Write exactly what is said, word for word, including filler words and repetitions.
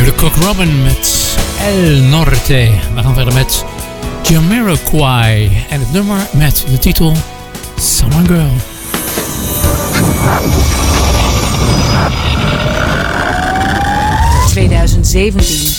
hoorde Cock Robin met El Norte. We gaan verder met Jamiroquai en het nummer met de titel Summer Girl. twintig zeventien